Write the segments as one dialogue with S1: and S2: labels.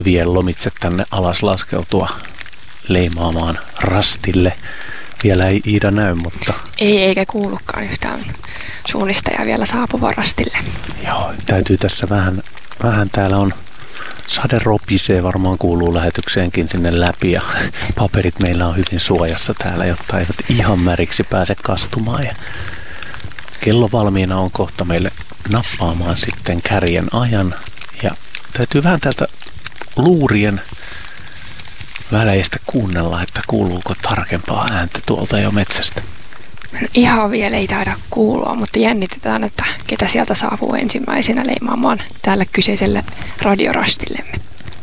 S1: Vielä lomitse tänne alas laskeutua leimaamaan rastille. Vielä ei Iida näy, mutta...
S2: Ei, eikä kuulukaan yhtään suunnistajaa vielä saapuvan rastille.
S1: Joo, täytyy tässä vähän täällä on... Sade ropisee, varmaan kuuluu lähetykseenkin sinne läpi ja paperit meillä on hyvin suojassa täällä, jotta eivät ihan märiksi pääse kastumaan. Ja kello valmiina on kohta meille nappaamaan sitten kärjen ajan ja täytyy vähän täältä luurien väleistä kuunnella, että kuuluuko tarkempaa ääntä tuolta jo metsästä.
S2: Ihan vielä ei taida kuulua, mutta jännitetään, että ketä sieltä saapuu ensimmäisenä leimaamaan tälle kyseiselle radiorastillemme.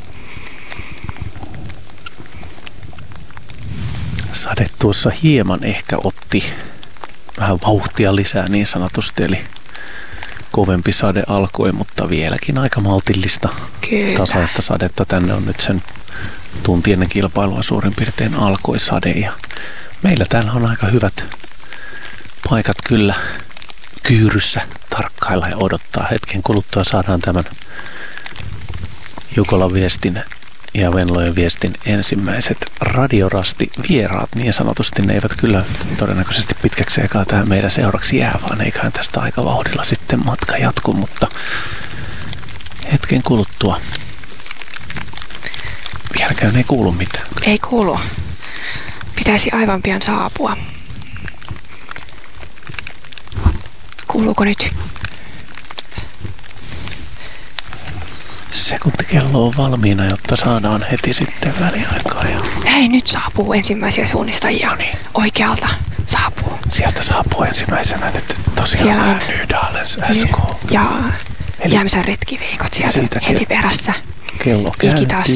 S1: Sade tuossa hieman ehkä otti vähän vauhtia lisää niin sanotusti, eli kovempi sade alkoi, mutta vieläkin aika maltillista.
S2: Kyllä.
S1: Tasaista sadetta. Tänne on nyt sen tunti ennen kilpailua suurin piirtein alkoi sade ja meillä täällä on aika hyvät paikat kyllä kyyryssä tarkkailla ja odottaa. Hetken kuluttua saadaan tämän Jukolan viestin ja Venlojen viestin ensimmäiset radiorasti-vieraat niin sanotusti. Ne eivät kyllä todennäköisesti pitkäksi aikaa tähän meidän seuraksi jää, vaan eiköhän tästä aika vauhdilla sitten matka jatku, mutta hetken kuluttua. Vieläkään ei kuulu mitään.
S2: Ei kuulu. Pitäisi aivan pian saapua. Kuuluuko nyt?
S1: Sekuntikello on valmiina, jotta saadaan heti sitten väliaikaa. Ja...
S2: Ei, nyt saapuu ensimmäisiä suunnistajia.
S1: Noniin.
S2: Oikealta saapuu.
S1: Sieltä saapuu ensimmäisenä nyt tosiaan tämä Nydalens SK.
S2: Ja Jämsän retkiviikot sieltä heti perässä.
S1: Kello
S2: Iki taas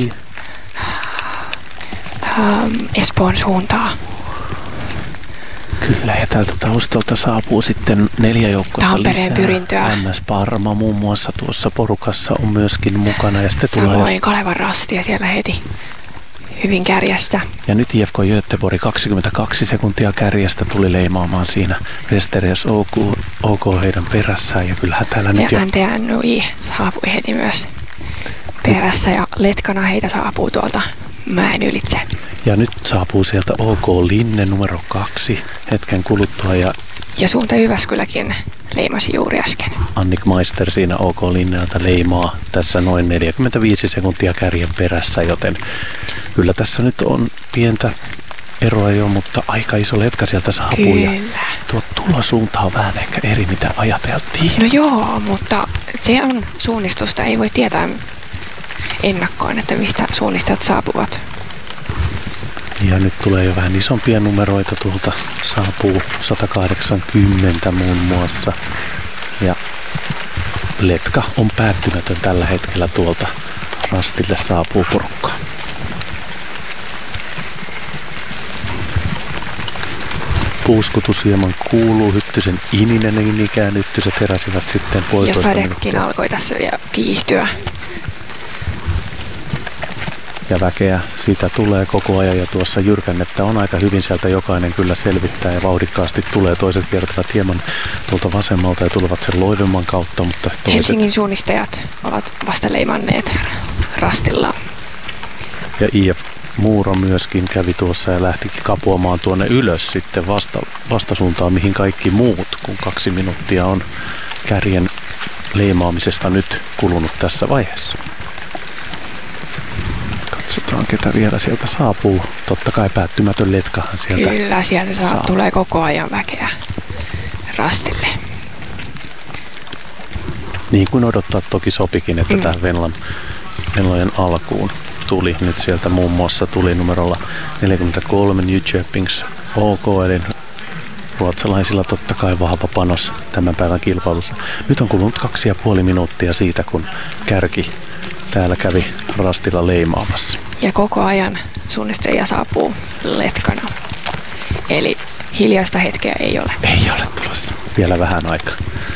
S2: Espoon suuntaa.
S1: Kyllä, ja täältä taustalta saapuu sitten 4 joukkoa
S2: Tampereen Pyrintöä.
S1: MS Parma muun muassa tuossa porukassa on myöskin mukana. Ja sitten
S2: samoin Kalevan rastia siellä heti hyvin kärjessä.
S1: Ja nyt IFK Göteborg 22 sekuntia kärjestä tuli leimaamaan siinä. Westeres OK heidän perässään ja kyllähän täällä nyt
S2: ja NTNUI saapui heti myös perässä ja Letkana heitä saapuu tuolta mäen ylitse.
S1: Ja nyt saapuu sieltä OK Linne numero 2 hetken kuluttua
S2: ja suunta Jyväskyläkin leimasi juuri äsken.
S1: Annik Maister siinä OK Linnealta leimaa tässä noin 45 sekuntia kärjen perässä, joten kyllä tässä nyt on pientä eroa jo, mutta aika iso letka sieltä saapuu.
S2: Kyllä.
S1: Ja tuo tulosuunta on vähän ehkä eri mitä ajateltiin.
S2: No joo, mutta se on suunnistusta, ei voi tietää ennakkoon, että mistä suunnistajat saapuvat.
S1: Ja nyt tulee jo vähän isompia numeroita tuolta. Saapuu 180 muun muassa. Ja letka on päättymätön tällä hetkellä tuolta. Rastille saapuu porukkaa. Puuskutus hieman kuuluu. Hyttysen ininen niin ikään. Hyttyset heräsivät sitten puolitoista
S2: minuuttia. Ja
S1: minuuttia.
S2: sadekin alkoi tässä vielä kiihtyä.
S1: Ja väkeä siitä tulee koko ajan ja tuossa jyrkännettä on aika hyvin sieltä jokainen kyllä selvittää ja vauhdikkaasti tulee. Toiset kiertävät hieman tuolta vasemmalta ja tulevat sen loidemman kautta, mutta toiset...
S2: Helsingin suunnistajat ovat vasta leimanneet rastilla.
S1: Ja IF Muuro myöskin kävi tuossa ja lähtikin kapuamaan tuonne ylös sitten vastasuuntaan mihin kaikki muut, kun 2 minuuttia on kärjen leimaamisesta nyt kulunut tässä vaiheessa. Katsotaan, ketä vielä sieltä saapuu. Totta kai päättymätön letkahan sieltä.
S2: Kyllä, sieltä tulee koko ajan väkeä rastille.
S1: Niin kuin odottaa toki sopikin, että tähän Venlojen alkuun tuli. Nyt sieltä muun muassa tuli numerolla 43 Nyköpings OK, eli ruotsalaisilla totta kai vahva panos tämän päivän kilpailussa. Nyt on kulunut 2,5 minuuttia siitä, kun kärki täällä kävi rastilla leimaamassa.
S2: Ja koko ajan suunnistelija saapuu letkana. Eli hiljaista hetkeä ei ole.
S1: Ei ole tulossa. Vielä vähän aikaa.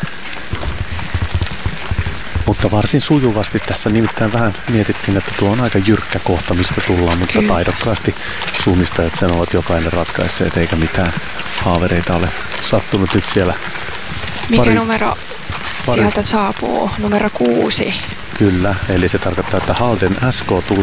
S1: Mutta varsin sujuvasti tässä nimittäin vähän mietittiin, että tuo on aika jyrkkä kohta, mistä tullaan, mutta kyllä. Taidokkaasti suunnistajat sen ovat jokainen ratkaisseet, eikä mitään haavereita ole sattunut nyt siellä.
S2: Mikä numero sieltä saapuu? Numero 6.
S1: Kyllä, eli se tarkoittaa, että Halden SK tulee